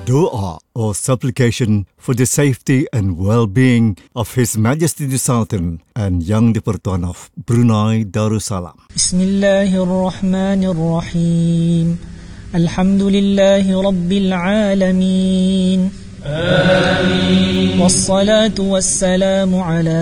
Doa or supplication for the safety and well-being of His Majesty the Sultan and Yang di-Pertuan of Brunei Darussalam. Bismillahirrahmanirrahim. Alhamdulillahi Rabbil Alamin. Amin. Wassalatu wassalamu ala